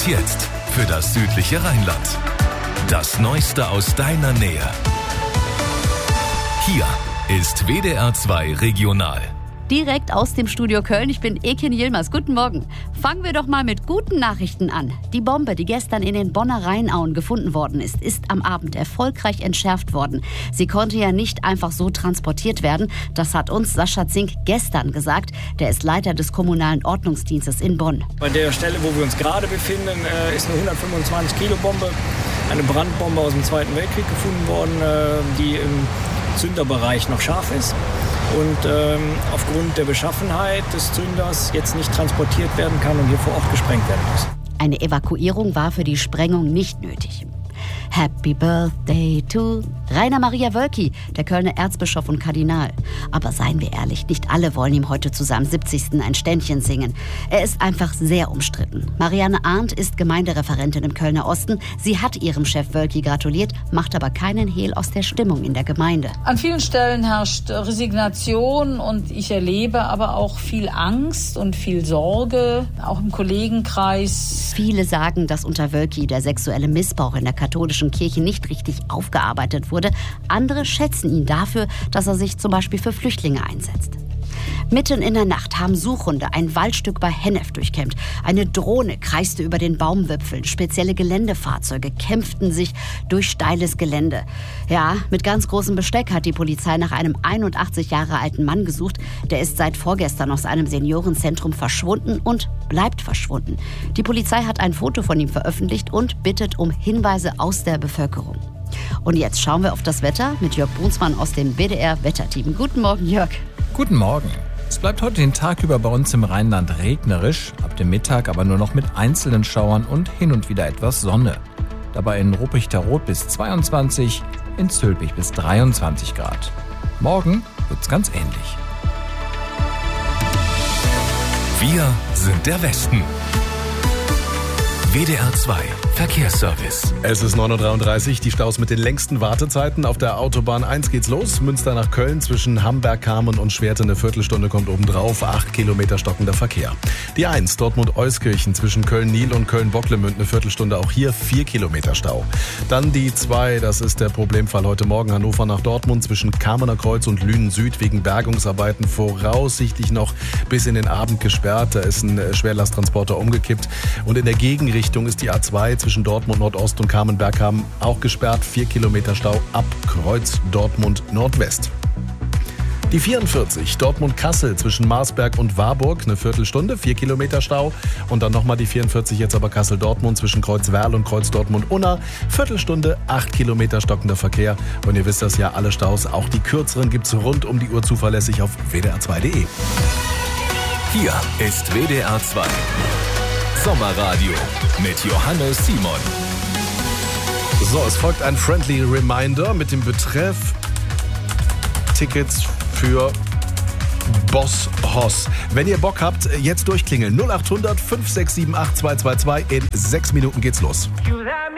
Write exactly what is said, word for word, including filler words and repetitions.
jetzt für das südliche Rheinland. Das Neueste aus deiner Nähe. Hier ist W D R zwei Regional. Direkt aus dem Studio Köln. Ich bin Ekin Yilmaz. Guten Morgen. Fangen wir doch mal mit guten Nachrichten an. Die Bombe, die gestern in den Bonner Rheinauen gefunden worden ist, ist am Abend erfolgreich entschärft worden. Sie konnte ja nicht einfach so transportiert werden. Das hat uns Sascha Zink gestern gesagt. Der ist Leiter des kommunalen Ordnungsdienstes in Bonn. Bei der Stelle, wo wir uns gerade befinden, ist eine hundertfünfundzwanzig Kilo Bombe, eine Brandbombe aus dem Zweiten Weltkrieg gefunden worden, die im Zünderbereich noch scharf ist und ähm, aufgrund der Beschaffenheit des Zünders jetzt nicht transportiert werden kann und hier vor Ort gesprengt werden muss. Eine Evakuierung war für die Sprengung nicht nötig. Happy Birthday to Rainer Maria Wölki, der Kölner Erzbischof und Kardinal. Aber seien wir ehrlich, nicht alle wollen ihm heute zu seinem siebzigsten ein Ständchen singen. Er ist einfach sehr umstritten. Marianne Arndt ist Gemeindereferentin im Kölner Osten. Sie hat ihrem Chef Wölki gratuliert, macht aber keinen Hehl aus der Stimmung in der Gemeinde. An vielen Stellen herrscht Resignation und ich erlebe aber auch viel Angst und viel Sorge, auch im Kollegenkreis. Viele sagen, dass unter Wölki der sexuelle Missbrauch in der katholischen Kirche nicht richtig aufgearbeitet wurde. Andere schätzen ihn dafür, dass er sich zum Beispiel für Flüchtlinge einsetzt. Mitten in der Nacht haben Suchhunde ein Waldstück bei Hennef durchkämmt. Eine Drohne kreiste über den Baumwipfeln. Spezielle Geländefahrzeuge kämpften sich durch steiles Gelände. Ja, mit ganz großem Besteck hat die Polizei nach einem einundachtzig Jahre alten Mann gesucht. Der ist seit vorgestern aus einem Seniorenzentrum verschwunden und bleibt verschwunden. Die Polizei hat ein Foto von ihm veröffentlicht und bittet um Hinweise aus der Bevölkerung. Und jetzt schauen wir auf das Wetter mit Jörg Brunsmann aus dem W D R-Wetterteam. Guten Morgen, Jörg. Guten Morgen. Es bleibt heute den Tag über bei uns im Rheinland regnerisch, ab dem Mittag aber nur noch mit einzelnen Schauern und hin und wieder etwas Sonne. Dabei in Ruppichterrot bis zweiundzwanzig, in Zülpich bis dreiundzwanzig Grad. Morgen wird's ganz ähnlich. Wir sind der Westen. W D R zwei Verkehrsservice. Es ist neun Uhr dreiunddreißig, die Staus mit den längsten Wartezeiten. Auf der Autobahn eins geht's los. Münster nach Köln zwischen Hamberg, Kamen und Schwerte. Eine Viertelstunde kommt obendrauf. Acht Kilometer stockender Verkehr. Die eins, Dortmund-Euskirchen zwischen Köln-Nil und Köln-Bocklemünd. Eine Viertelstunde, auch hier vier Kilometer Stau. Dann die zwei, das ist der Problemfall heute Morgen. Hannover nach Dortmund zwischen Kamener Kreuz und Lünen Süd wegen Bergungsarbeiten voraussichtlich noch bis in den Abend gesperrt. Da ist ein Schwerlasttransporter umgekippt. Und in der Gegenrichtung ist die A zwei zwischen Dortmund Nordost und Kamen-Berghamen auch gesperrt. Vier Kilometer Stau ab Kreuz Dortmund Nordwest. Die vierundvierzig, Dortmund-Kassel zwischen Marsberg und Warburg, eine Viertelstunde, vier Kilometer Stau. Und dann nochmal die vierundvierzig, jetzt aber Kassel-Dortmund zwischen Kreuz Werl und Kreuz Dortmund-Unna. Viertelstunde, acht Kilometer stockender Verkehr. Und ihr wisst das ja, alle Staus, auch die kürzeren, gibt's rund um die Uhr zuverlässig auf w d r zwei punkt d e. Hier ist W D R zwei Sommerradio mit Johannes Simon. So, es folgt ein Friendly Reminder mit dem Betreff Tickets für Boss Hoss. Wenn ihr Bock habt, jetzt durchklingeln. null acht hundert fünf sechs sieben acht zwei zwei zwei. In sechs Minuten geht's los. You let me